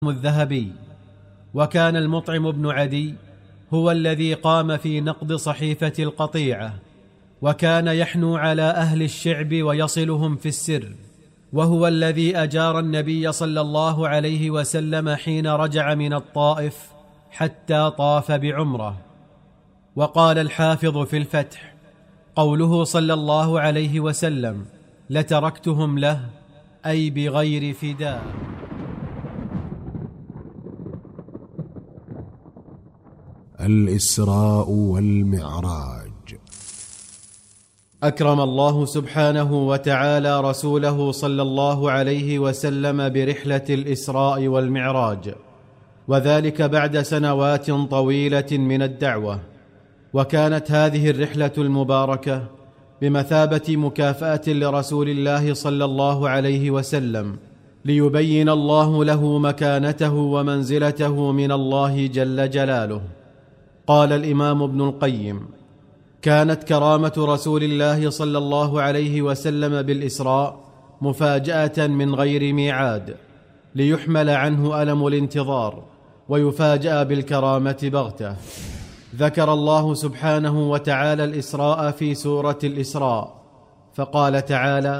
الذهبي. وكان المطعم بن عدي هو الذي قام في نقض صحيفة القطيعة، وكان يحنو على أهل الشعب ويصلهم في السر، وهو الذي أجار النبي صلى الله عليه وسلم حين رجع من الطائف حتى طاف بعمره. وقال الحافظ في الفتح: قوله صلى الله عليه وسلم لتركتهم له، أي بغير فداء. الإسراء والمعراج. أكرم الله سبحانه وتعالى رسوله صلى الله عليه وسلم برحلة الإسراء والمعراج، وذلك بعد سنوات طويلة من الدعوة. وكانت هذه الرحلة المباركة بمثابة مكافأة لرسول الله صلى الله عليه وسلم، ليبين الله له مكانته ومنزلته من الله جل جلاله. قال الإمام ابن القيم: كانت كرامة رسول الله صلى الله عليه وسلم بالإسراء مفاجأة من غير ميعاد، ليحمل عنه ألم الانتظار ويفاجأ بالكرامة بغتة. ذكر الله سبحانه وتعالى الإسراء في سورة الإسراء، فقال تعالى: